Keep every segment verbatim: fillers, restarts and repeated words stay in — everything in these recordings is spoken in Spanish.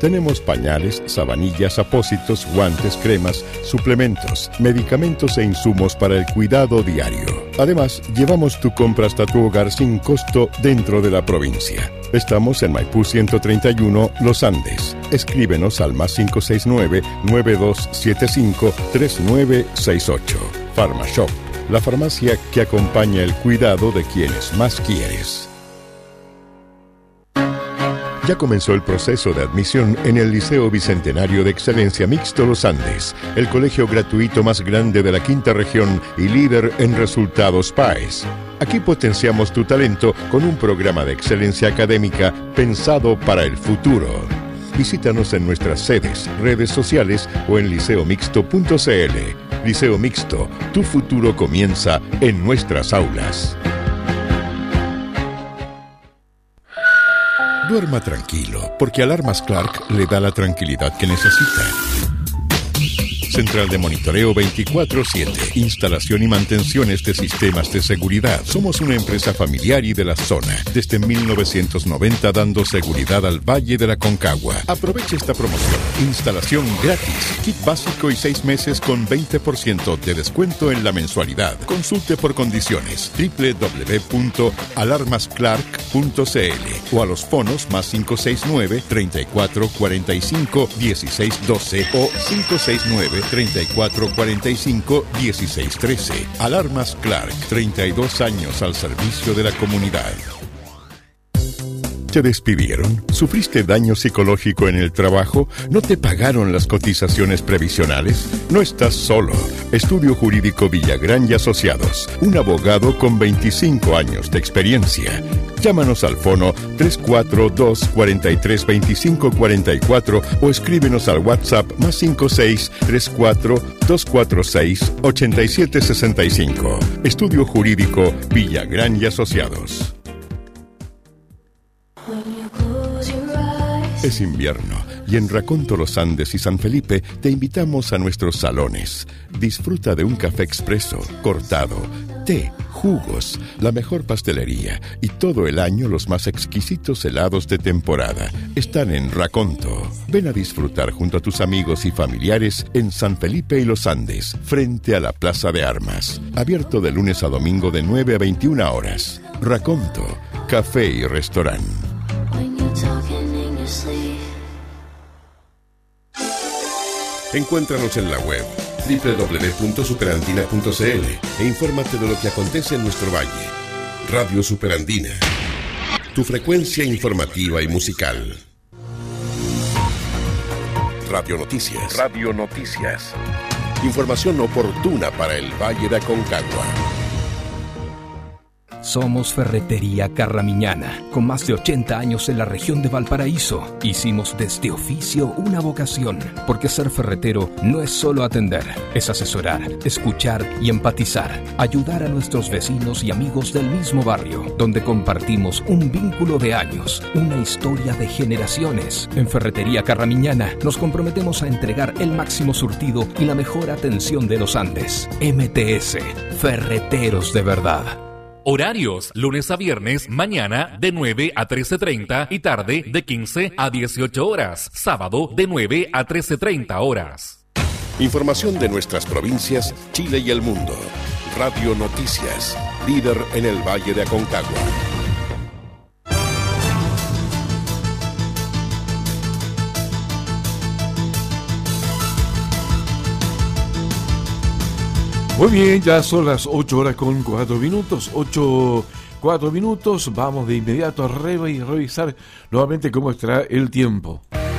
Tenemos pañales, sabanillas, apósitos, guantes, cremas, suplementos, medicamentos e insumos para el cuidado diario. Además, llevamos tu compra hasta tu hogar sin costo dentro de la provincia. Estamos en Maipú ciento treinta y uno, Los Andes. Escríbenos al más cinco seis nueve, nueve dos siete cinco, tres nueve seis ocho. PharmaShop, la farmacia que acompaña el cuidado de quienes más quieres. Ya comenzó el proceso de admisión en el Liceo Bicentenario de Excelencia Mixto Los Andes, el colegio gratuito más grande de la quinta región y líder en resultados P A E S. Aquí potenciamos tu talento con un programa de excelencia académica pensado para el futuro. Visítanos en nuestras sedes, redes sociales o en liceo mixto punto c l. Liceo Mixto, tu futuro comienza en nuestras aulas. Duerma tranquilo, porque Alarmas Clark le da la tranquilidad que necesita. Central de monitoreo veinticuatro siete. Instalación y mantenciones de sistemas de seguridad. Somos una empresa familiar y de la zona. Desde mil novecientos noventa dando seguridad al Valle de la Concagua. Aproveche esta promoción. Instalación gratis. Kit básico y seis meses con veinte por ciento de descuento en la mensualidad. Consulte por condiciones. doble u doble u doble u punto alarmas clark punto c l o a los fonos más cinco seis nueve, treinta y cuatro cuarenta y cinco, dieciséis doce o cinco seis nueve, treinta y cuatro cuarenta y cinco, dieciséis trece. Alarmas Clark, treinta y dos años al servicio de la comunidad. ¿Te despidieron? ¿Sufriste daño psicológico en el trabajo? ¿No te pagaron las cotizaciones previsionales? No estás solo. Estudio Jurídico Villagrán y Asociados. Un abogado con veinticinco años de experiencia. Llámanos al fono tres cuatro dos, cuatro tres, dos cinco cuatro cuatro o escríbenos al WhatsApp más cinco seis, tres cuatro, dos cuatro seis, ocho siete seis cinco. Estudio Jurídico Villagrán y Asociados. Es invierno y en Raconto Los Andes y San Felipe te invitamos a nuestros salones. Disfruta de un café expreso, cortado, té, jugos, la mejor pastelería y todo el año los más exquisitos helados de temporada. Están en Raconto. Ven a disfrutar junto a tus amigos y familiares en San Felipe y Los Andes, frente a la Plaza de Armas. Abierto de lunes a domingo de nueve a veintiuna horas. Raconto, café y restaurante. Encuéntranos en la web doble u doble u doble u punto superandina punto c l e infórmate de lo que acontece en nuestro valle. Radio Superandina, tu frecuencia informativa y musical. Radio Noticias. Radio Noticias. Información oportuna para el Valle de Aconcagua. Somos Ferretería Carramiñana, con más de ochenta años en la región de Valparaíso. Hicimos de este oficio una vocación, porque ser ferretero no es solo atender, es asesorar, escuchar y empatizar, ayudar a nuestros vecinos y amigos del mismo barrio, donde compartimos un vínculo de años, una historia de generaciones. En Ferretería Carramiñana nos comprometemos a entregar el máximo surtido y la mejor atención de los Andes. M T S, Ferreteros de verdad. Horarios, lunes a viernes, mañana de nueve a trece treinta y tarde de quince a dieciocho horas. Sábado de nueve a trece treinta horas. Información de nuestras provincias, Chile y el mundo. Radio Noticias, líder en el Valle de Aconcagua. Muy bien, ya son las ocho horas con cuatro minutos, ocho, cuatro minutos, vamos de inmediato a revisar nuevamente cómo estará el tiempo.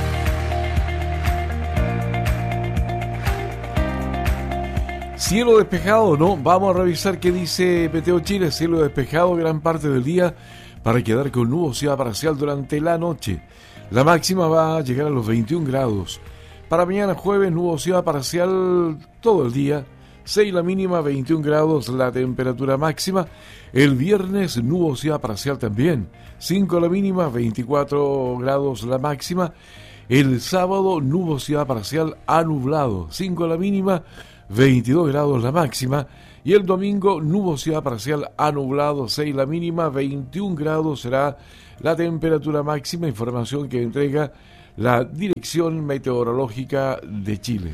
Cielo despejado, ¿no? Vamos a revisar qué dice Meteo Chile. Cielo despejado gran parte del día para quedar con nubosidad parcial durante la noche. La máxima va a llegar a los veintiún grados. Para mañana jueves, nubosidad parcial todo el día. seis la mínima, veintiún grados la temperatura máxima. El viernes, nubosidad parcial también. cinco la mínima, veinticuatro grados la máxima. El sábado, nubosidad parcial a nublado. cinco la mínima, veintidós grados la máxima. Y el domingo, nubosidad parcial a nublado, seis la mínima, veintiún grados será la temperatura máxima. Información que entrega la Dirección Meteorológica de Chile.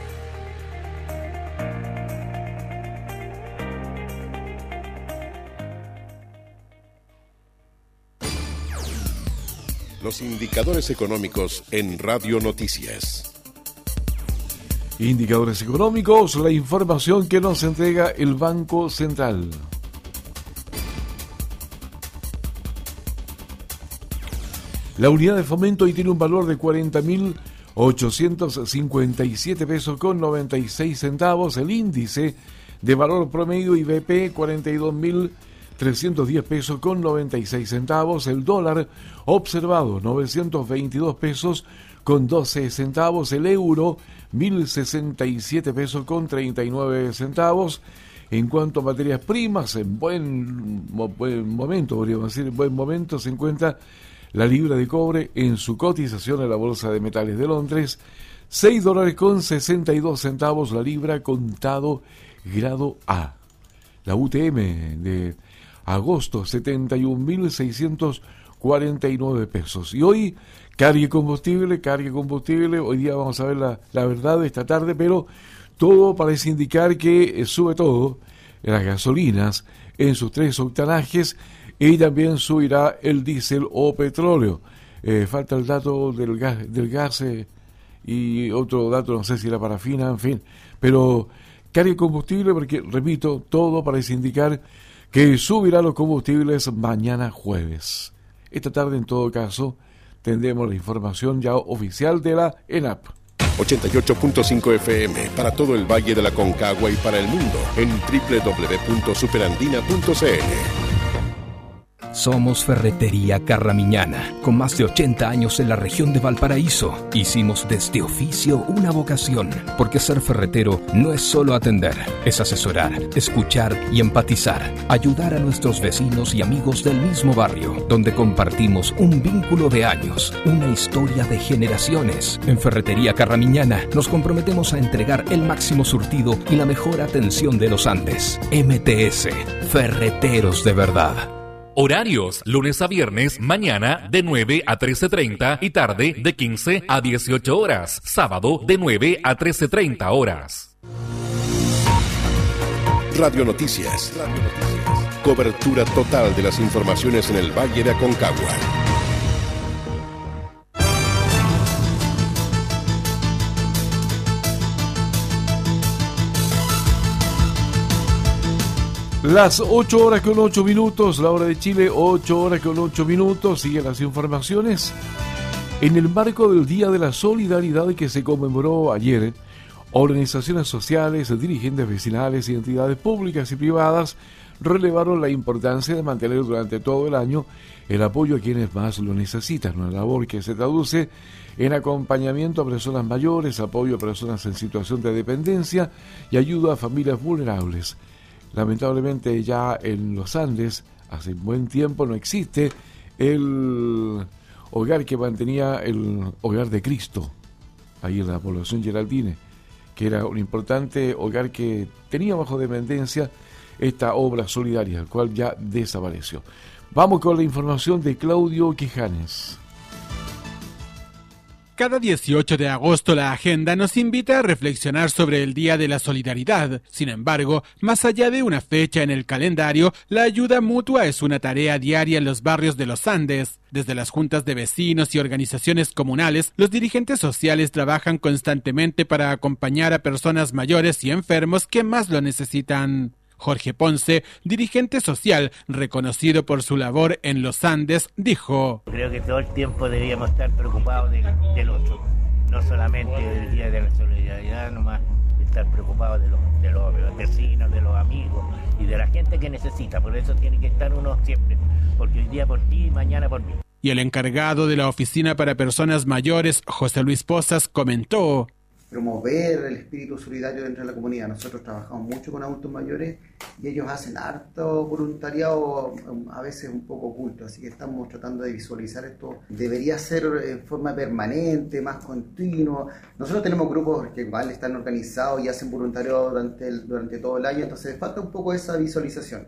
Los indicadores económicos en Radio Noticias. Indicadores económicos, la información que nos entrega el Banco Central. La unidad de fomento hoy tiene un valor de cuarenta mil ochocientos cincuenta y siete pesos con noventa y seis centavos. El índice de valor promedio I B P cuarenta y dos mil trescientos diez pesos con noventa y seis centavos. El dólar observado novecientos veintidós pesos con doce centavos. El euro mil sesenta y siete pesos con treinta y nueve centavos. En cuanto a materias primas, en buen, buen momento, podríamos decir, en buen momento se encuentra la libra de cobre en su cotización en la Bolsa de Metales de Londres, seis dólares con sesenta y dos centavos la libra contado grado A. La U T M de agosto, setenta y un mil seiscientos cuarenta y nueve pesos. Y hoy, cargue combustible, cargue combustible. Hoy día vamos a ver la, la verdad esta tarde, pero todo parece indicar que sube todo, las gasolinas en sus tres octanajes, y también subirá el diésel o petróleo. Eh, falta el dato del gas, del gas eh, y otro dato, no sé si la parafina, en fin. Pero cargue combustible porque, repito, todo parece indicar que subirá los combustibles mañana jueves. Esta tarde, en todo caso, tendremos la información ya oficial de la ENAP. ochenta y ocho punto cinco F M para todo el Valle de la Concagua y para el mundo en doble u doble u doble u punto superandina punto c l. Somos Ferretería Carramiñana, con más de ochenta años en la región de Valparaíso. Hicimos de este oficio una vocación, porque ser ferretero no es solo atender, es asesorar, escuchar y empatizar, ayudar a nuestros vecinos y amigos del mismo barrio, donde compartimos un vínculo de años, una historia de generaciones. En Ferretería Carramiñana nos comprometemos a entregar el máximo surtido y la mejor atención de los Andes. M T S, Ferreteros de verdad. Horarios, lunes a viernes, mañana de nueve a trece treinta y tarde de quince a dieciocho horas. Sábado de nueve a trece treinta horas. Radio Noticias. Radio Noticias. Cobertura total de las informaciones en el Valle de Aconcagua. Las ocho horas con ocho minutos, la hora de Chile, ocho horas con ocho minutos, siguen las informaciones. En el marco del Día de la Solidaridad que se conmemoró ayer, organizaciones sociales, dirigentes vecinales y entidades públicas y privadas relevaron la importancia de mantener durante todo el año el apoyo a quienes más lo necesitan, una labor que se traduce en acompañamiento a personas mayores, apoyo a personas en situación de dependencia y ayuda a familias vulnerables. Lamentablemente ya en los Andes, hace buen tiempo no existe el hogar que mantenía el Hogar de Cristo, ahí en la población Geraldine, que era un importante hogar que tenía bajo dependencia esta obra solidaria, el cual ya desapareció. Vamos con la información de Claudio Quijanes. Cada dieciocho de agosto la agenda nos invita a reflexionar sobre el Día de la Solidaridad. Sin embargo, más allá de una fecha en el calendario, la ayuda mutua es una tarea diaria en los barrios de los Andes. Desde las juntas de vecinos y organizaciones comunales, los dirigentes sociales trabajan constantemente para acompañar a personas mayores y enfermos que más lo necesitan. Jorge Ponce, dirigente social, reconocido por su labor en los Andes, dijo: Creo que todo el tiempo debíamos estar preocupados de, del otro, no solamente del Día de la Solidaridad, nomás estar preocupados de los, de los vecinos, de los amigos y de la gente que necesita. Por eso tiene que estar uno siempre, porque hoy día por ti y mañana por mí. Y el encargado de la Oficina para Personas Mayores, José Luis Pozas, comentó: promover el espíritu solidario dentro de la comunidad. Nosotros trabajamos mucho con adultos mayores y ellos hacen harto voluntariado, a veces un poco oculto, así que estamos tratando de visualizar esto. Debería ser en forma permanente, más continua. Nosotros tenemos grupos que igual están organizados y hacen voluntariado durante, el, durante todo el año, entonces falta un poco esa visualización.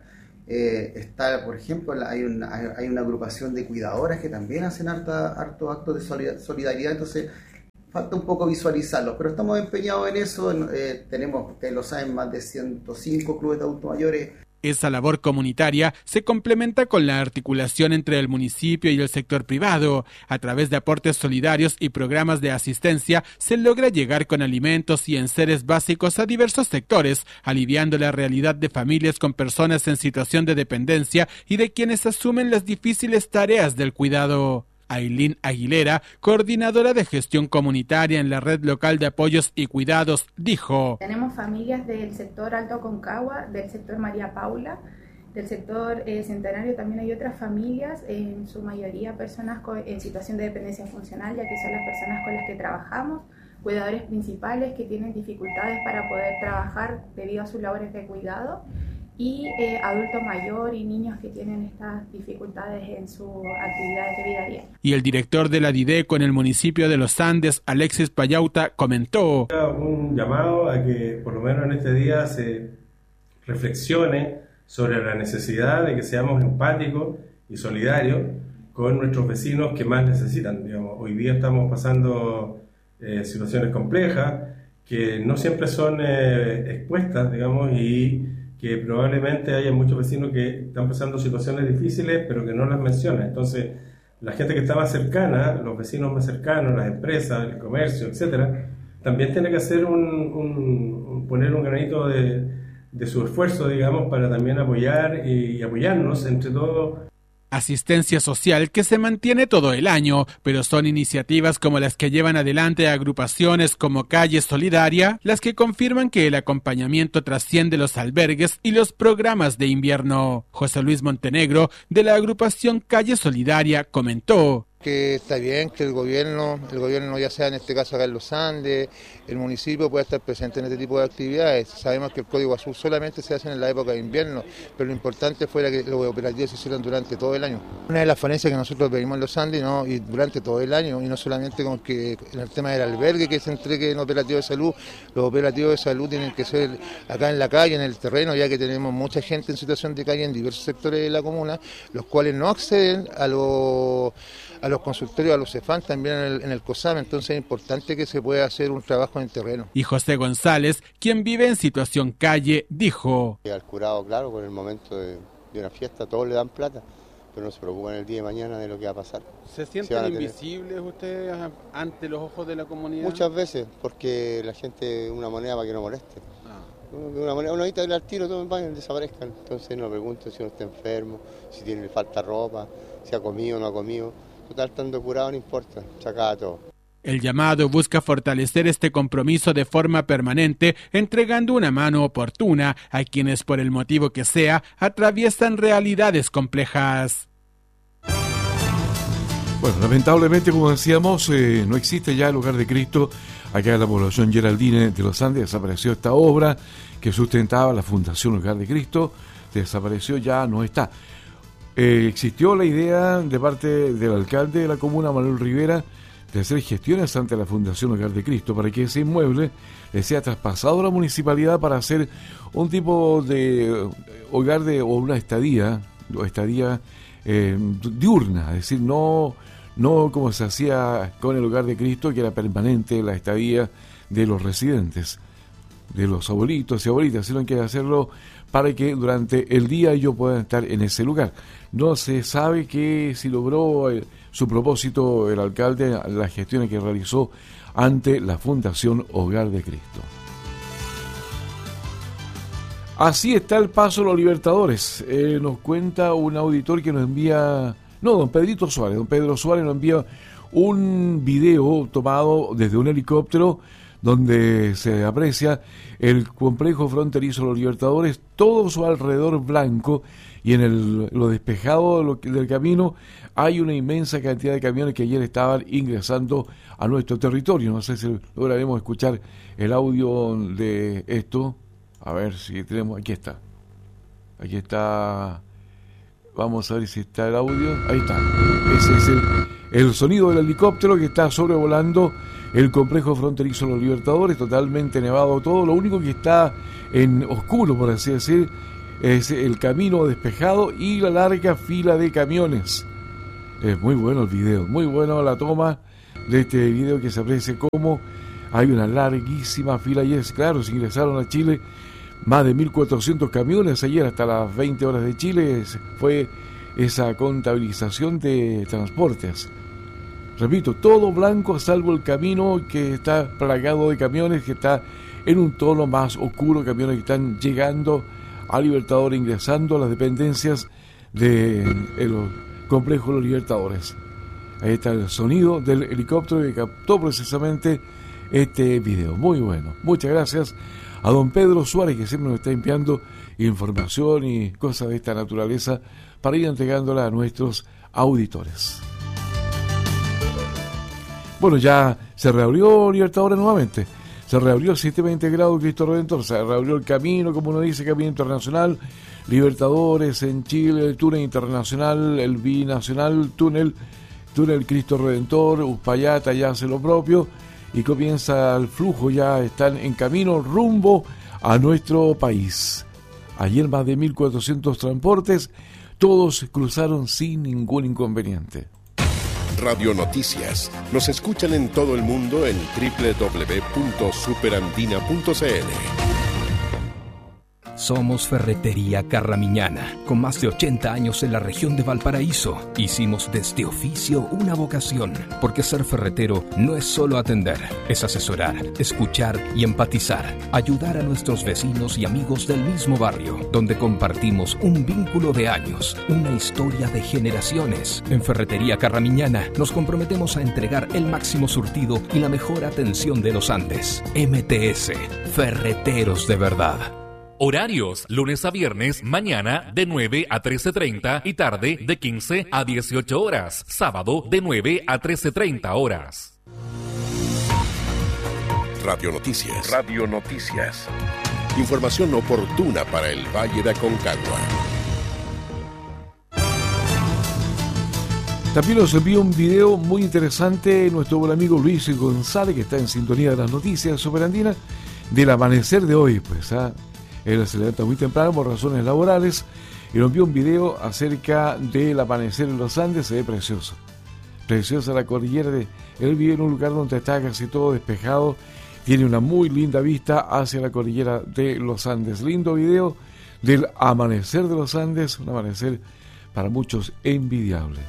Eh, está, por ejemplo, hay una, hay, hay una agrupación de cuidadoras que también hacen harta, hartos actos de solidaridad, entonces falta un poco visualizarlos, pero estamos empeñados en eso. Eh, tenemos, ustedes lo saben, más de ciento cinco clubes de adultos mayores. Esa labor comunitaria se complementa con la articulación entre el municipio y el sector privado. A través de aportes solidarios y programas de asistencia se logra llegar con alimentos y enseres básicos a diversos sectores, aliviando la realidad de familias con personas en situación de dependencia y de quienes asumen las difíciles tareas del cuidado. Ailín Aguilera, coordinadora de gestión comunitaria en la red local de apoyos y cuidados, dijo: tenemos familias del sector Alto Aconcagua, del sector María Paula, del sector eh, Centenario. También hay otras familias, en su mayoría personas con, en situación de dependencia funcional, ya que son las personas con las que trabajamos, cuidadores principales que tienen dificultades para poder trabajar debido a sus labores de cuidado, y eh, adulto mayor y niños que tienen estas dificultades en sus actividades de vida diaria. Y el director de la Dideco en el municipio de Los Andes, Alexis Payauta, comentó: un llamado a que por lo menos en este día se reflexione sobre la necesidad de que seamos empáticos y solidarios con nuestros vecinos que más necesitan. Digamos, hoy día estamos pasando eh, situaciones complejas que no siempre son eh, expuestas, digamos, y que probablemente haya muchos vecinos que están pasando situaciones difíciles, pero que no las mencionan. Entonces, la gente que está más cercana, los vecinos más cercanos, las empresas, el comercio, etcétera, también tiene que hacer un, un, un poner un granito de, de su esfuerzo, digamos, para también apoyar y, y apoyarnos entre todos. Asistencia social que se mantiene todo el año, pero son iniciativas como las que llevan adelante agrupaciones como Calle Solidaria las que confirman que el acompañamiento trasciende los albergues y los programas de invierno. José Luis Montenegro, de la agrupación Calle Solidaria, comentó: que está bien que el gobierno, el gobierno ya sea en este caso acá en Los Andes, el municipio pueda estar presente en este tipo de actividades. Sabemos que el Código Azul solamente se hace en la época de invierno, pero lo importante fuera que los operativos se hicieran durante todo el año. Una de las falencias que nosotros pedimos en Los Andes, ¿no? Y durante todo el año, y no solamente con que en el tema del albergue que se entregue en operativos de salud, los operativos de salud tienen que ser acá en la calle, en el terreno, ya que tenemos mucha gente en situación de calle en diversos sectores de la comuna, los cuales no acceden a los a los consultorios, a los CEFAM, también en el, en el COSAM, entonces es importante que se pueda hacer un trabajo en terreno. Y José González, quien vive en situación calle, dijo: al curado, claro, con el momento de, de una fiesta, todos le dan plata, pero no se preocupan el día de mañana de lo que va a pasar. ¿Se sienten invisibles ustedes ante los ojos de la comunidad? Muchas veces, porque la gente, una moneda para que no moleste. Ah. Una moneda, una horita al tiro, todos vayan, desaparezcan. Entonces no pregunto si uno está enfermo, si tiene falta ropa, si ha comido o no ha comido. Total, estando curado no importa, se acaba todo. El llamado busca fortalecer este compromiso de forma permanente, entregando una mano oportuna a quienes, por el motivo que sea, atraviesan realidades complejas. Bueno, lamentablemente, como decíamos, eh, no existe ya el Hogar de Cristo acá en la población Geraldine de Los Andes. Desapareció esta obra que sustentaba la Fundación Hogar de Cristo, desapareció, ya no está. Eh, existió la idea de parte del alcalde de la comuna, Manuel Rivera, de hacer gestiones ante la Fundación Hogar de Cristo para que ese inmueble le sea traspasado a la municipalidad para hacer un tipo de hogar de, o una estadía, o estadía eh, diurna, es decir, no, no como se hacía con el Hogar de Cristo, que era permanente la estadía de los residentes, de los abuelitos y abuelitas, sino que hacerlo para que durante el día ellos puedan estar en ese lugar. No se sabe que si logró eh, su propósito el alcalde, las gestiones que realizó ante la Fundación Hogar de Cristo. Así está el paso de los Libertadores. Eh, nos cuenta un auditor que nos envía, no, don Pedrito Suárez, don Pedro Suárez nos envía un video tomado desde un helicóptero donde se aprecia el complejo fronterizo de los Libertadores, todo su alrededor blanco, y en el, lo despejado de lo, del camino hay una inmensa cantidad de camiones que ayer estaban ingresando a nuestro territorio. No sé si lograremos escuchar el audio de esto. A ver si tenemos, aquí está. Aquí está. Vamos a ver si está el audio. Ahí está. Ese es el, el sonido del helicóptero que está sobrevolando el complejo fronterizo de los Libertadores, totalmente nevado todo. Lo único que está en oscuro, por así decir, es el camino despejado y la larga fila de camiones. Es muy bueno el video, muy bueno la toma de este video, que se aprecia como hay una larguísima fila. Y es claro, se ingresaron a Chile más de mil cuatrocientos camiones ayer hasta las veinte horas de Chile. Fue esa contabilización de transportes. Repito, todo blanco salvo el camino que está plagado de camiones, que está en un tono más oscuro, camiones que están llegando a Libertador, ingresando a las dependencias del complejo de los Libertadores. Ahí está el sonido del helicóptero que captó precisamente este video. Muy bueno. Muchas gracias a don Pedro Suárez, que siempre nos está enviando información y cosas de esta naturaleza para ir entregándola a nuestros auditores. Bueno, ya se reabrió Libertadores nuevamente. Se reabrió setecientos veinte grados Cristo Redentor. Se reabrió el camino, como uno dice, camino internacional. Libertadores en Chile, el túnel internacional, el binacional, túnel, túnel Cristo Redentor. Uspallata ya hace lo propio y comienza el flujo. Ya están en camino rumbo a nuestro país. Ayer más de mil cuatrocientos transportes, todos cruzaron sin ningún inconveniente. Radio Noticias. Nos escuchan en todo el mundo en doble u doble u doble u punto superandina punto c l. Somos Ferretería Carramiñana, con más de ochenta años en la región de Valparaíso. Hicimos de este oficio una vocación, porque ser ferretero no es solo atender, es asesorar, escuchar y empatizar, ayudar a nuestros vecinos y amigos del mismo barrio, donde compartimos un vínculo de años, una historia de generaciones. En Ferretería Carramiñana nos comprometemos a entregar el máximo surtido y la mejor atención de los Andes. M T S, Ferreteros de verdad. Horarios, lunes a viernes, mañana de nueve a trece treinta y tarde de quince a dieciocho horas. Sábado de nueve a trece treinta horas. Radio Noticias. Radio Noticias. Información oportuna para el Valle de Aconcagua. También nos envía un video muy interesante nuestro buen amigo Luis González, que está en sintonía de las noticias superandinas del amanecer de hoy. Pues, ¿ah? Él se levanta muy temprano por razones laborales y nos envió un video acerca del amanecer en los Andes. Se ve precioso, preciosa la cordillera. De, él vive en un lugar donde está casi todo despejado, tiene una muy linda vista hacia la cordillera de los Andes. Lindo video del amanecer de los Andes, un amanecer para muchos envidiable.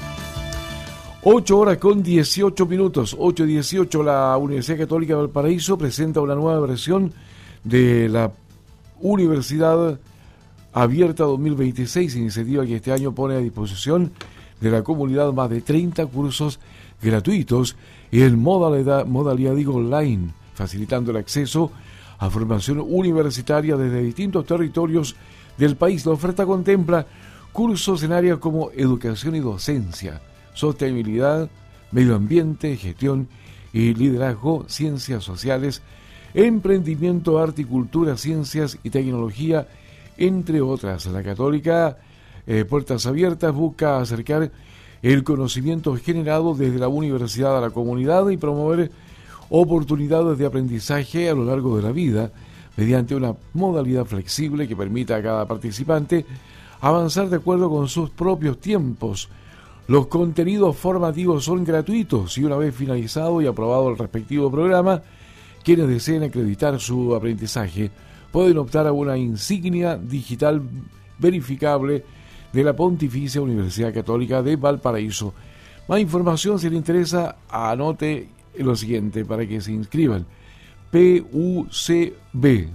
ocho horas con dieciocho minutos, ocho dieciocho. La Universidad Católica de Valparaíso presenta una nueva versión de la Universidad Abierta dos mil veintiséis, iniciativa que este año pone a disposición de la comunidad más de treinta cursos gratuitos y en modalidad, modalidad digo, online, facilitando el acceso a formación universitaria desde distintos territorios del país. La oferta contempla cursos en áreas como educación y docencia, sostenibilidad, medio ambiente, gestión y liderazgo, ciencias sociales, emprendimiento, arte y cultura, ciencias y tecnología, entre otras. La Católica eh, Puertas Abiertas busca acercar el conocimiento generado desde la universidad a la comunidad y promover oportunidades de aprendizaje a lo largo de la vida mediante una modalidad flexible que permita a cada participante avanzar de acuerdo con sus propios tiempos. Los contenidos formativos son gratuitos y una vez finalizado y aprobado el respectivo programa, quienes deseen acreditar su aprendizaje pueden optar a una insignia digital verificable de la Pontificia Universidad Católica de Valparaíso. Más información, si le interesa, anote lo siguiente para que se inscriban. P U C B.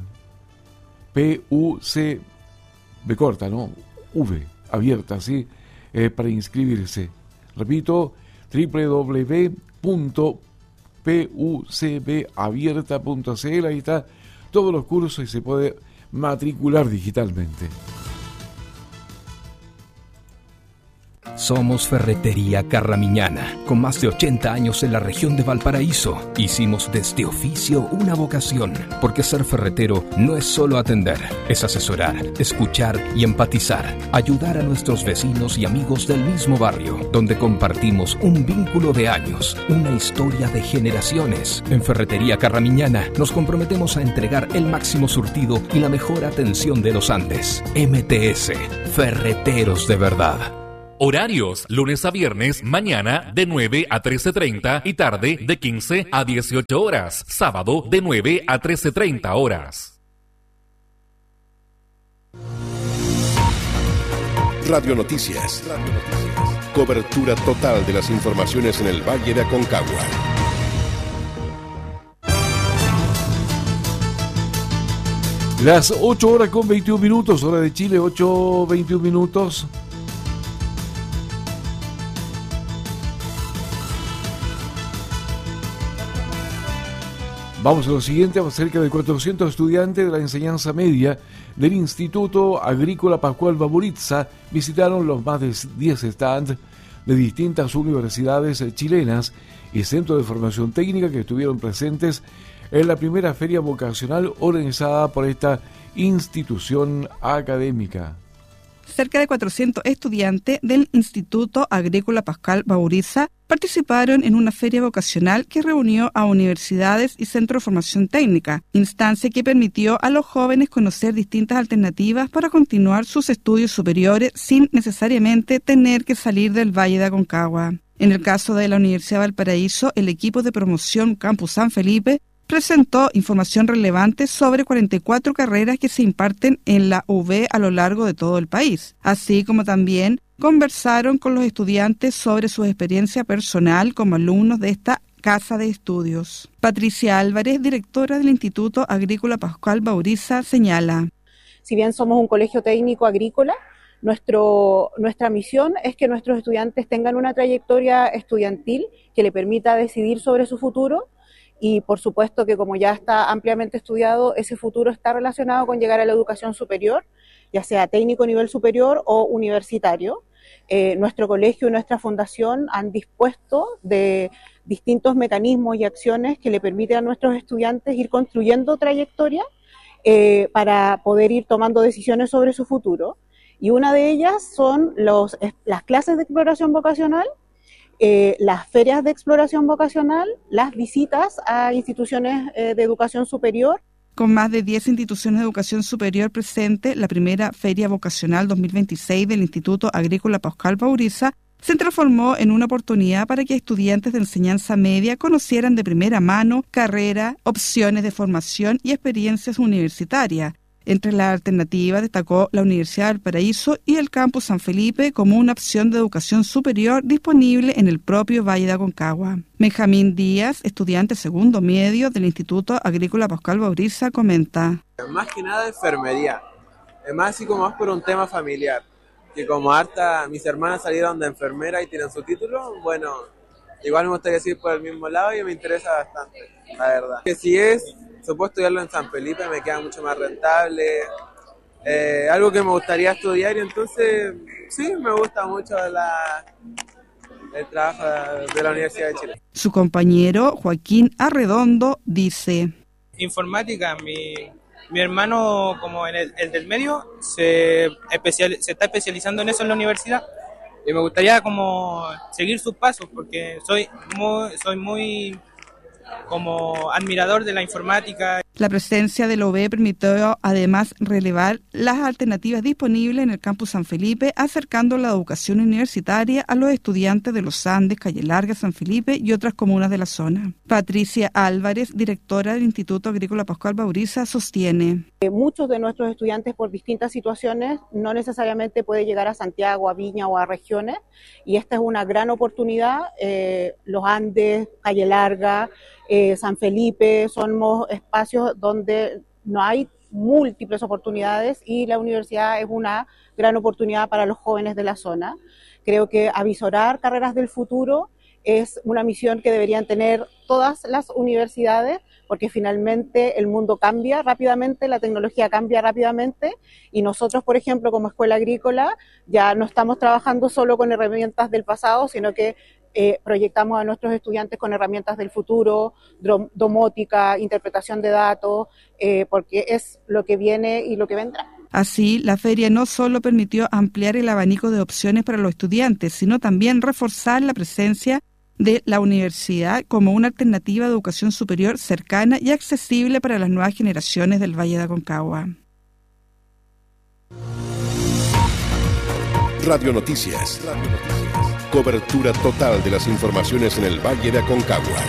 P U C B corta, ¿no? V, abierta, ¿sí? Eh, para inscribirse. Repito, doble u doble u doble u punto p u c b abierta punto c l. Ahí está todos los cursos y se puede matricular digitalmente. Somos Ferretería Carramiñana, con más de ochenta años en la región de Valparaíso. Hicimos de este oficio una vocación, porque ser ferretero no es solo atender, es asesorar, escuchar y empatizar, ayudar a nuestros vecinos y amigos del mismo barrio, donde compartimos un vínculo de años, una historia de generaciones. En Ferretería Carramiñana nos comprometemos a entregar el máximo surtido y la mejor atención de los Andes. M T S, Ferreteros de verdad. Horarios, lunes a viernes, mañana de nueve a trece treinta y tarde de quince a dieciocho horas. Sábado de nueve a trece treinta horas. Radio Noticias. Cobertura total de las informaciones en el Valle de Aconcagua. Las ocho horas con veintiún minutos, hora de Chile, ocho veintiún minutos. Vamos a lo siguiente. Cerca de cuatrocientos estudiantes de la enseñanza media del Instituto Agrícola Pascual Baburitza visitaron los más de diez stands de distintas universidades chilenas y centros de formación técnica que estuvieron presentes en la primera feria vocacional organizada por esta institución académica. Cerca de cuatrocientos estudiantes del Instituto Agrícola Pascual Baburitza participaron en una feria vocacional que reunió a universidades y centros de formación técnica, instancia que permitió a los jóvenes conocer distintas alternativas para continuar sus estudios superiores sin necesariamente tener que salir del Valle de Aconcagua. En el caso de la Universidad de Valparaíso, el equipo de promoción Campus San Felipe presentó información relevante sobre cuarenta y cuatro carreras que se imparten en la U B a lo largo de todo el país, así como también conversaron con los estudiantes sobre su experiencia personal como alumnos de esta casa de estudios. Patricia Álvarez, directora del Instituto Agrícola Pascual Baburitza, señala: Si bien somos un colegio técnico agrícola, nuestro, nuestra misión es que nuestros estudiantes tengan una trayectoria estudiantil que le permita decidir sobre su futuro. Y por supuesto que, como ya está ampliamente estudiado, ese futuro está relacionado con llegar a la educación superior, ya sea técnico a nivel superior o universitario. Eh, nuestro colegio y nuestra fundación han dispuesto de distintos mecanismos y acciones que le permiten a nuestros estudiantes ir construyendo trayectoria eh, para poder ir tomando decisiones sobre su futuro. Y una de ellas son los, las clases de exploración vocacional, Eh, las ferias de exploración vocacional, las visitas a instituciones eh, de educación superior. Con más de diez instituciones de educación superior presentes, la primera Feria Vocacional dos mil veintiséis del Instituto Agrícola Pascual Baburitza se transformó en una oportunidad para que estudiantes de enseñanza media conocieran de primera mano carreras, opciones de formación y experiencias universitarias. Entre las alternativas destacó la Universidad del Paraíso y el Campus San Felipe como una opción de educación superior disponible en el propio Valle de Aconcagua. Benjamín Díaz, estudiante segundo medio del Instituto Agrícola Pascual Baburitza, comenta: Más que nada enfermería, es más así como más por un tema familiar, que como harta mis hermanas salieron de enfermera y tienen su título, bueno, igual me gustaría seguir por el mismo lado y me interesa bastante, la verdad. Que si es se puede estudiarlo en San Felipe, me queda mucho más rentable, eh, algo que me gustaría estudiar, y entonces sí, me gusta mucho la, el trabajo de la Universidad de Chile. Su compañero Joaquín Arredondo dice: Informática, mi, mi hermano, como en el, el del medio, se, especial, se está especializando en eso en la universidad, y me gustaría como seguir sus pasos, porque soy muy, soy muy como admirador de la informática. La presencia del O B permitió además relevar las alternativas disponibles en el Campus San Felipe, acercando la educación universitaria a los estudiantes de los Andes, Calle Larga, San Felipe y otras comunas de la zona. Patricia Álvarez, directora del Instituto Agrícola Pascual Baburitza, sostiene: Muchos de nuestros estudiantes, por distintas situaciones, no necesariamente pueden llegar a Santiago, a Viña o a regiones, y esta es una gran oportunidad. Eh, los Andes, Calle Larga, eh, San Felipe, somos espacios donde no hay múltiples oportunidades y la universidad es una gran oportunidad para los jóvenes de la zona. Creo que avisorar carreras del futuro es una misión que deberían tener todas las universidades, porque finalmente el mundo cambia rápidamente, la tecnología cambia rápidamente, y nosotros, por ejemplo, como Escuela Agrícola, ya no estamos trabajando solo con herramientas del pasado, sino que eh, proyectamos a nuestros estudiantes con herramientas del futuro, domótica, interpretación de datos, eh, porque es lo que viene y lo que vendrá. Así, la feria no solo permitió ampliar el abanico de opciones para los estudiantes, sino también reforzar la presencia de la universidad como una alternativa de educación superior cercana y accesible para las nuevas generaciones del Valle de Aconcagua. Radio Noticias. Cobertura total de las informaciones en el Valle de Aconcagua.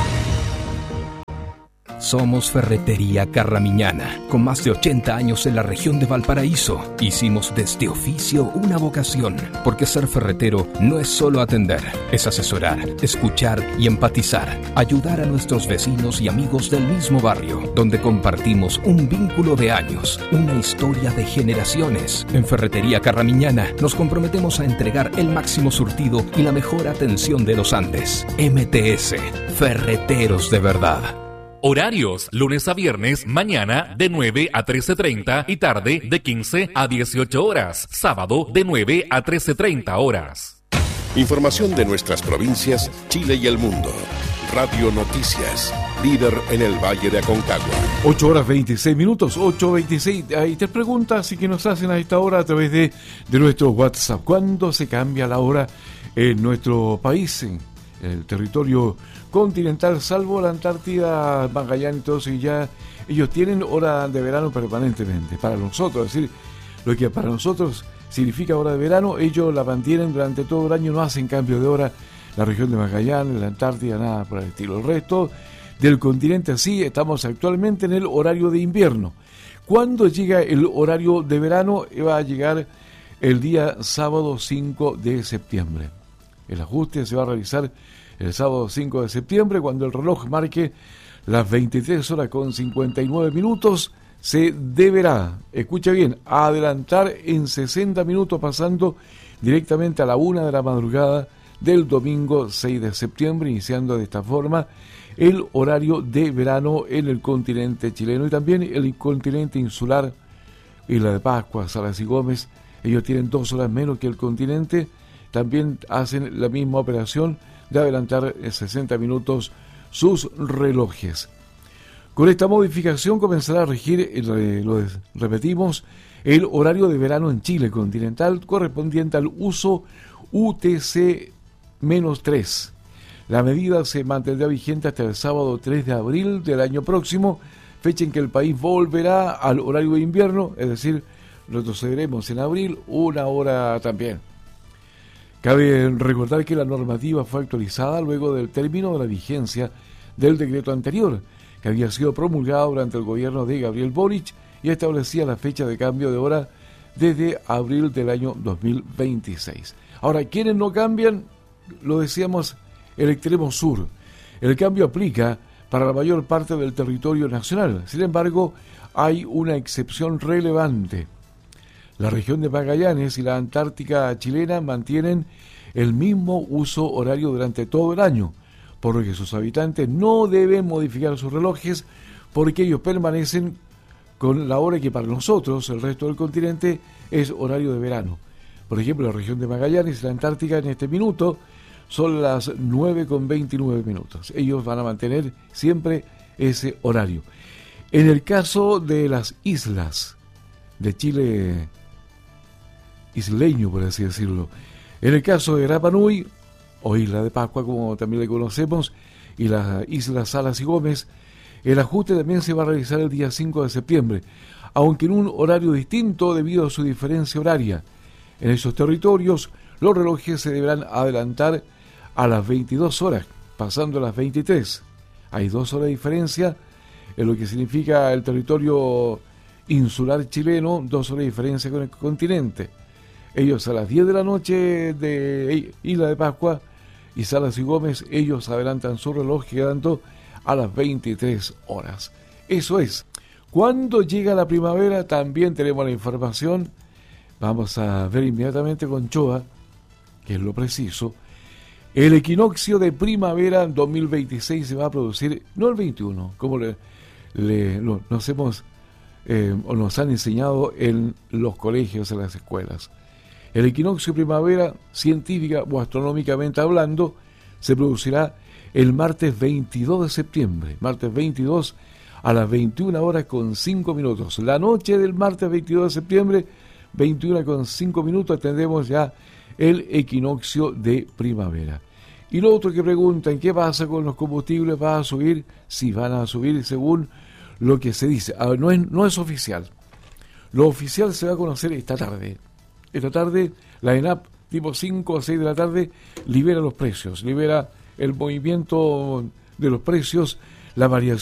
Somos Ferretería Carramiñana. Con más de ochenta años en la región de Valparaíso, hicimos de este oficio una vocación, porque ser ferretero no es solo atender, es asesorar, escuchar y empatizar, ayudar a nuestros vecinos y amigos del mismo barrio, donde compartimos un vínculo de años, una historia de generaciones. En Ferretería Carramiñana nos comprometemos a entregar el máximo surtido y la mejor atención de los Andes. M T S, Ferreteros de verdad. Horarios, lunes a viernes, mañana de nueve a trece treinta y tarde de quince a dieciocho horas. Sábado de nueve a trece treinta horas. Información de nuestras provincias, Chile y el mundo. Radio Noticias, líder en el Valle de Aconcagua. ocho horas veintiséis minutos, ocho veintiséis. Ahí te preguntas y que nos hacen a esta hora a través de, de nuestro WhatsApp. ¿Cuándo se cambia la hora en nuestro país, en el territorio continental, salvo la Antártida, Magallanes y todo eso? Y ya ellos tienen hora de verano permanentemente. Para nosotros, es decir, lo que para nosotros significa hora de verano, ellos la mantienen durante todo el año, no hacen cambio de hora. La región de Magallanes, la Antártida, nada por el estilo. El resto del continente, sí, estamos actualmente en el horario de invierno. ¿Cuándo llega el horario de verano? Va a llegar el día sábado cinco de septiembre. El ajuste se va a realizar el sábado cinco de septiembre, cuando el reloj marque las veintitrés horas con cincuenta y nueve minutos. Se deberá, escucha bien, adelantar en sesenta minutos, pasando directamente a la una de la madrugada del domingo seis de septiembre, iniciando de esta forma el horario de verano en el continente chileno y también el continente insular, Isla de Pascua, Salas y Gómez. Ellos tienen dos horas menos que el continente, también hacen la misma operación de adelantar en sesenta minutos sus relojes. Con esta modificación comenzará a regir, lo repetimos, el horario de verano en Chile continental correspondiente al uso U T C tres. La medida se mantendrá vigente hasta el sábado tres de abril del año próximo, fecha en que el país volverá al horario de invierno, es decir, retrocederemos en abril una hora también. Cabe recordar que la normativa fue actualizada luego del término de la vigencia del decreto anterior, que había sido promulgado durante el gobierno de Gabriel Boric y establecía la fecha de cambio de hora desde abril del año dos mil veintiséis. Ahora, ¿quiénes no cambian? Lo decíamos, el extremo sur. El cambio aplica para la mayor parte del territorio nacional. Sin embargo, hay una excepción relevante. La región de Magallanes y la Antártica chilena mantienen el mismo uso horario durante todo el año, por lo que sus habitantes no deben modificar sus relojes, porque ellos permanecen con la hora que para nosotros, el resto del continente, es horario de verano. Por ejemplo, la región de Magallanes y la Antártica en este minuto son las nueve con veintinueve minutos. Ellos van a mantener siempre ese horario. En el caso de las islas de Chile isleño, por así decirlo, en el caso de Rapa Nui, o Isla de Pascua, como también le conocemos, y las islas Salas y Gómez, el ajuste también se va a realizar el día cinco de septiembre, aunque en un horario distinto debido a su diferencia horaria. En esos territorios, los relojes se deberán adelantar a las veintidós horas, pasando a las veintitrés. Hay dos horas de diferencia, en lo que significa el territorio insular chileno, dos horas de diferencia con el continente. Ellos a las diez de la noche de Isla de Pascua y Salas y Gómez, ellos adelantan su reloj quedando a las veintitrés horas. Eso es. Cuando llega la primavera, también tenemos la información. Vamos a ver inmediatamente con Choa, que es lo preciso. El equinoccio de primavera dos mil veintiséis se va a producir, no el veintiuno, como le, le, lo, nos hemos eh, o nos han enseñado en los colegios, en las escuelas. El equinoccio de primavera, científica o astronómicamente hablando, se producirá el martes veintidós de septiembre, martes veintidós a las veintiuna horas con cinco minutos. La noche del martes veintidós de septiembre, veintiuna con cinco minutos, tendremos ya el equinoccio de primavera. Y lo otro que preguntan, ¿qué pasa con los combustibles? ¿Va a subir? Sí, van a subir según lo que se dice. A ver, no es, no es oficial. Lo oficial se va a conocer esta tarde. Esta tarde la ENAP, tipo cinco o seis de la tarde, libera los precios, libera el movimiento de los precios, la variación